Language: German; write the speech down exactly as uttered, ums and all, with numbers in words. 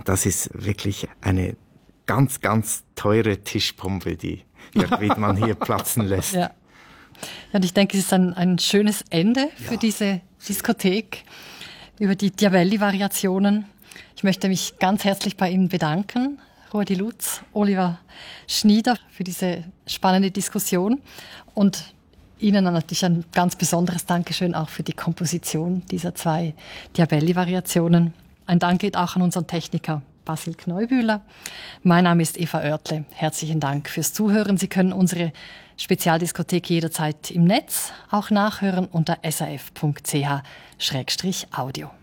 das ist wirklich eine ganz, ganz teure Tischpombe, die Jörg Wiedmann hier platzen lässt. Ja. Ja, und ich denke, es ist ein, ein schönes Ende für ja. diese Diskothek über die Diabelli-Variationen. Ich möchte mich ganz herzlich bei Ihnen bedanken, Ruedi Lutz, Oliver Schnieder, für diese spannende Diskussion und Ihnen natürlich ein ganz besonderes Dankeschön auch für die Komposition dieser zwei Diabelli-Variationen. Ein Dank geht auch an unseren Techniker Basil Kneubühler. Mein Name ist Eva Oertle. Herzlichen Dank fürs Zuhören. Sie können unsere Spezialdiskothek jederzeit im Netz auch nachhören unter s a f punkt c h schrägstrich audio.